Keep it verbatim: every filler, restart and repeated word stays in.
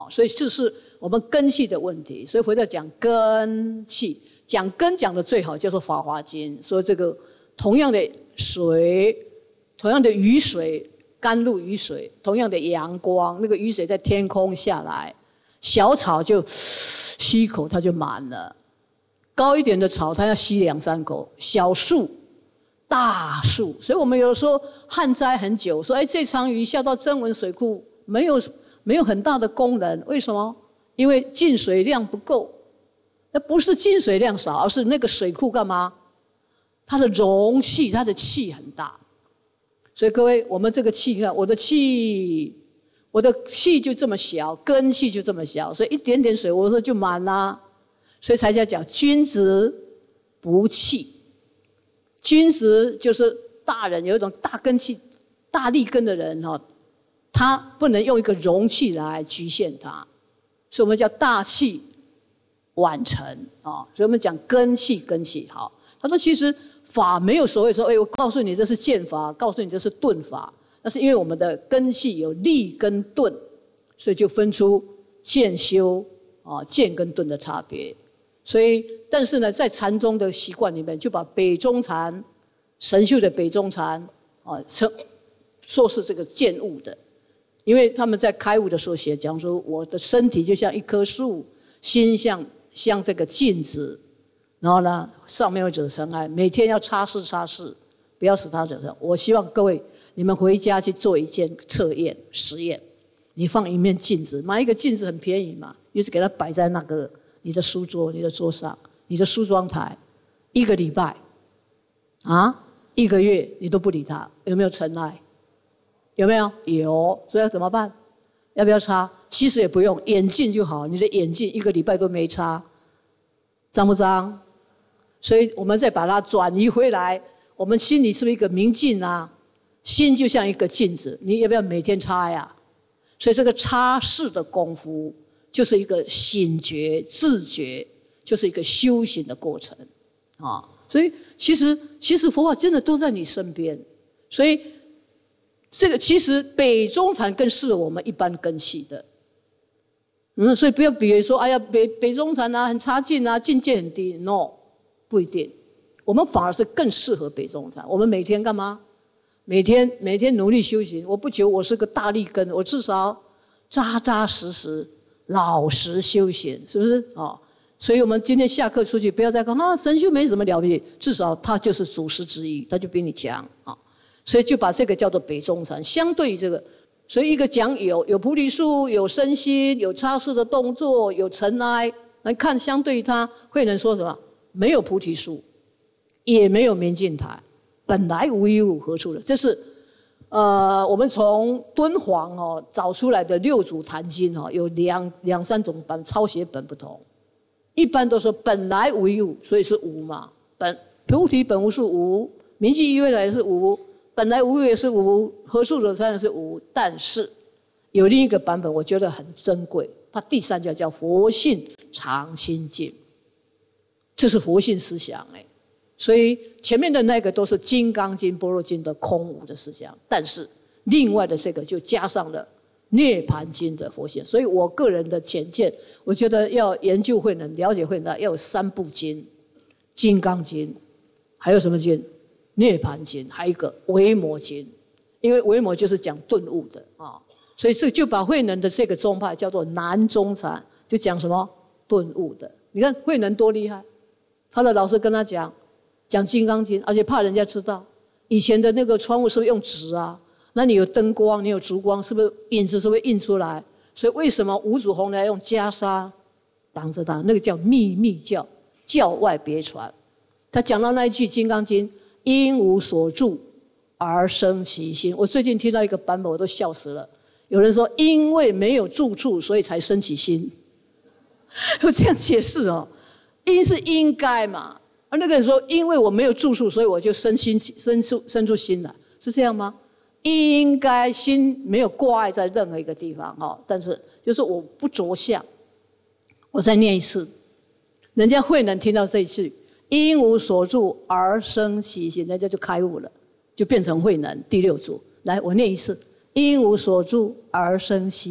所以这是我们根气的问题。所以回到讲根气，讲根讲的最好叫做《法华经》，说这个同样的水，同样的雨水，甘露雨水，同样的阳光，那个雨水在天空下来，小草就吸一口它就满了，高一点的草它要吸两三口，小树大树。所以我们有时候旱灾很久，说哎，这场雨下到曾文水库没有没有很大的功能，为什么？因为进水量不够。那不是进水量少，而是那个水库干嘛？它的容器，它的气很大。所以各位，我们这个气，看我的气，我的气就这么小，根气就这么小，所以一点点水，我说就满啦。所以才叫讲君子不器。君子就是大人，有一种大根气、大力根的人哈，他不能用一个容器来局限他，所以我们叫大器晚成啊。所以我们讲根气，根气好。他说其实法没有所谓说，哎，我告诉你这是剑法，告诉你这是顿法，那是因为我们的根气有力跟顿，所以就分出剑修啊、剑跟顿的差别。所以，但是呢，在禅宗的习惯里面，就把北宗禅、神秀的北宗禅啊，称说是这个见悟的，因为他们在开悟的时候写讲说，我的身体就像一棵树，心像像这个镜子，然后呢，上面会惹尘埃，每天要擦拭擦拭，不要使它惹尘。我希望各位你们回家去做一件测验实验，你放一面镜子，买一个镜子很便宜嘛，就是给它摆在那个你的书桌、你的桌上、你的梳妆台，一个礼拜，啊，一个月你都不理它，有没有尘埃？有没有？有，所以要怎么办？要不要擦？其实也不用，眼镜就好。你的眼镜一个礼拜都没擦，脏不脏？所以我们再把它转移回来，我们心里是不是一个明镜啊？心就像一个镜子，你要不要每天擦呀？所以这个擦拭的功夫，就是一个醒觉、自觉，就是一个修行的过程啊。所以其实其实佛法真的都在你身边，所以这个其实北宗禅更适合我们一般根器的。嗯，所以不要比如说，哎呀，北北宗禅啊很差劲啊，境界很低 ，no， 不一定。我们反而是更适合北宗禅。我们每天干嘛？每天每天努力修行。我不求我是个大力根，我至少扎扎实实、老实修行，是不是？哦，所以我们今天下课出去，不要再讲啊，神秀没什么了不起，至少他就是祖师之一，他就比你强啊。所以就把这个叫做北宗禅，相对于这个。所以一个讲有有菩提树，有身心，有擦拭的动作，有尘埃。来看相对于他，慧能说什么？没有菩提树，也没有明镜台，本来无一物，何处惹？这是呃，我们从敦煌哦找出来的六祖坛经哦，有两两三种版抄写本不同。一般都说本来无一物，所以是无嘛。本菩提本无树无，明镜亦未来是无。本来无也是无，何处惹尘埃是无，但是有另一个版本，我觉得很珍贵。它第三叫叫佛性常清净，这是佛性思想哎。所以前面的那个都是《金刚经》《般若经》的空无的思想，但是另外的这个就加上了《涅盘经》的佛性。所以我个人的浅见，我觉得要研究慧能、了解慧能，要有三部经：《金刚经》，还有什么经？涅盘经，还有一个维摩经，因为维摩就是讲顿悟的啊，所以这就把慧能的这个宗派叫做南宗禅，就讲什么顿悟的。你看慧能多厉害，他的老师跟他讲讲金刚经，而且怕人家知道，以前的那个窗户是不是用纸啊？那你有灯光，你有烛光，是不是影子是不是印出来？所以为什么五祖弘来用袈裟挡着他？那个叫秘密教，教外别传。他讲到那一句金刚经。因无所住而生其心。我最近听到一个版本，我都笑死了。有人说，因为没有住处，所以才生起心。我这样解释哦，因是应该嘛。而那个人说，因为我没有住处，所以我就生心，生出生出心来，是这样吗？应该心没有挂碍在任何一个地方哦，但是就是我不着相。我再念一次，人家慧能听到这一句。因无所住而生其心，人家就开悟了，就变成慧能第六祖。来，我念一次：因无所住而生其心。